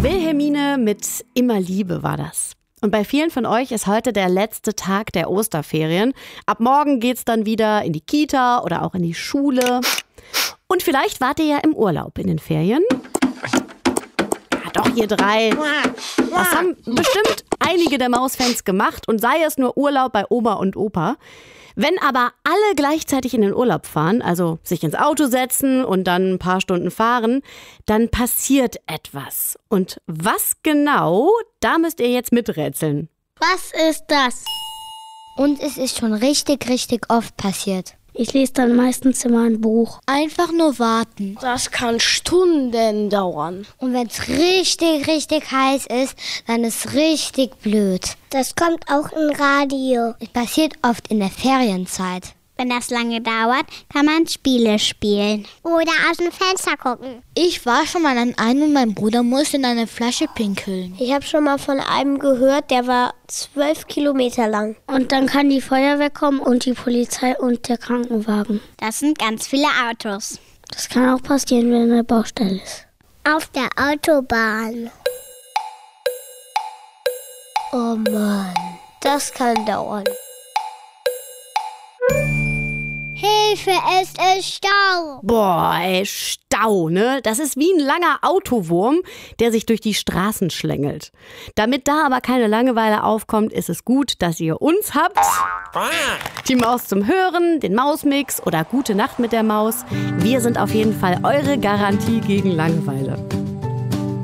Wilhelmine mit Immer Liebe war das. Und bei vielen von euch ist heute der letzte Tag der Osterferien. Ab morgen geht's dann wieder in die Kita oder auch in die Schule. Und vielleicht wart ihr ja im Urlaub in den Ferien. Ja, doch, ihr drei. Das haben bestimmt einige der Mausfans gemacht und sei es nur Urlaub bei Oma und Opa. Wenn aber alle gleichzeitig in den Urlaub fahren, also sich ins Auto setzen und dann ein paar Stunden fahren, dann passiert etwas. Und was genau, da müsst ihr jetzt miträtseln. Was ist das? Und es ist schon richtig oft passiert. Ich lese dann meistens immer ein Buch. Einfach nur warten. Das kann Stunden dauern. Und wenn es richtig heiß ist, dann ist richtig blöd. Das kommt auch im Radio. Es passiert oft in der Ferienzeit. Wenn das lange dauert, kann man Spiele spielen. Oder aus dem Fenster gucken. Ich war schon mal an einem und mein Bruder musste in eine Flasche pinkeln. Ich habe schon mal von einem gehört, der war 12 Kilometer lang. Und dann kann die Feuerwehr kommen und die Polizei und der Krankenwagen. Das sind ganz viele Autos. Das kann auch passieren, wenn eine Baustelle ist. Auf der Autobahn. Oh Mann, das kann dauern. Hilfe, es ist Stau. Boah, ey, Stau, ne? Das ist wie ein langer Autowurm, der sich durch die Straßen schlängelt. Damit da aber keine Langeweile aufkommt, ist es gut, dass ihr uns habt. Die Maus zum Hören, den Mausmix oder Gute Nacht mit der Maus. Wir sind auf jeden Fall eure Garantie gegen Langeweile.